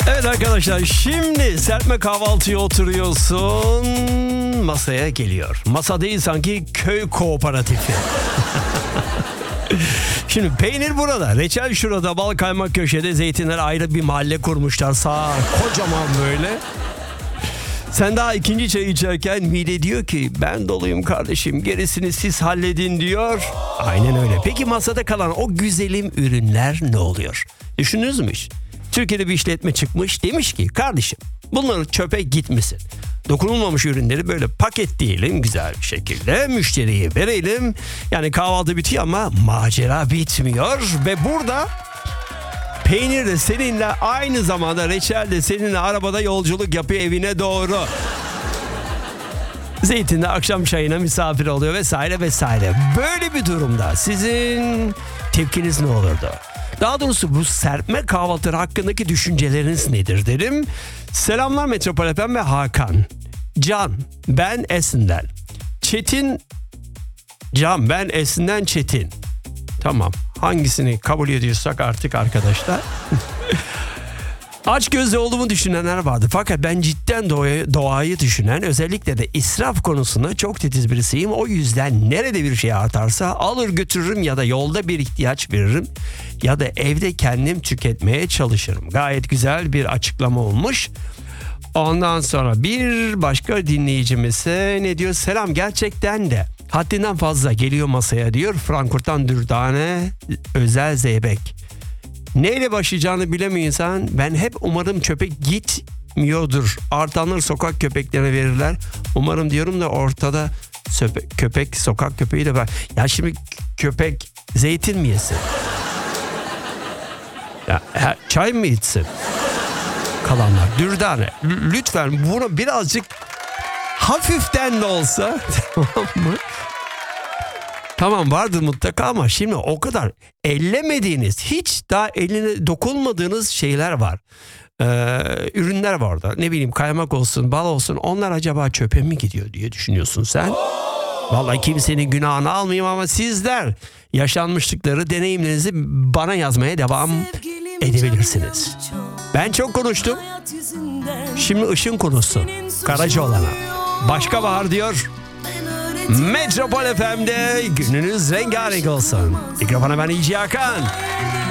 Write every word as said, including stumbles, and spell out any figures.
Evet arkadaşlar, şimdi serpme kahvaltıya oturuyorsun, masaya geliyor. Masa değil, sanki köy kooperatifi. Şimdi peynir burada, reçel şurada, bal kaymak köşede, zeytinler ayrı bir mahalle kurmuşlar. Sağ kocaman böyle. Sen daha ikinci çay içerken mide diyor ki ben doluyum kardeşim, gerisini siz halledin diyor. Aynen öyle. Peki masada kalan o güzelim ürünler ne oluyor? Düşündünüz mü hiç? Türkiye'de bir işletme çıkmış, demiş ki kardeşim bunları çöpe gitmesin. Dokunulmamış ürünleri böyle paketleyelim güzel bir şekilde, müşteriye verelim. Yani kahvaltı bitiyor ama macera bitmiyor ve burada peynir de seninle aynı zamanda, reçel de seninle arabada yolculuk yapıyor evine doğru. Zeytin de akşam çayına misafir oluyor vesaire vesaire. Böyle bir durumda sizin tepkiniz ne olurdu? Daha doğrusu bu serpme kahvaltıları hakkındaki düşünceleriniz nedir derim. Selamlar Metropol F M ve Hakan. Can, ben Esin'den. Çetin, Can, ben Esin'den Çetin. Tamam, hangisini kabul ediyorsak artık arkadaşlar. Aç gözlü olduğumu düşünenler vardı. Fakat ben cidden doğayı, doğayı düşünen, özellikle de israf konusunda çok titiz birisiyim. O yüzden nerede bir şey artarsa alır götürürüm ya da yolda bir ihtiyaç veririm. Ya da evde kendim tüketmeye çalışırım. Gayet güzel bir açıklama olmuş. Ondan sonra bir başka dinleyicimiz ne diyor? Selam, gerçekten de haddinden fazla geliyor masaya diyor. Frankfurt'tan Dürdane özel zeybek. Neyle başlayacağını bilemiyor insan. Ben hep umarım çöpe gitmiyordur. Artanları sokak köpeklerine verirler. Umarım diyorum da ortada söpe, köpek, sokak köpeği de var. Ya şimdi köpek zeytin mi yesin? Ya, çay mı içsin? Kalanlar. Dürdane, lütfen bunu birazcık hafiften de olsa tamam mı? Tamam, vardır mutlaka ama şimdi o kadar ellemediğiniz, hiç daha eline dokunmadığınız şeyler var. Ee, ürünler var orada. Ne bileyim, kaymak olsun, bal olsun, onlar acaba çöpe mi gidiyor diye düşünüyorsun sen. Vallahi kimsenin günahını almayayım ama sizler yaşanmışlıkları, deneyimlerinizi bana yazmaya devam edebilirsiniz. Ben çok konuştum. Şimdi Işın konuşsun. Karacaoğlan'a. Başka bahar diyor. Metropol F M'de gününüz rengarenk olsun. Mikrofona ben İci Hakan.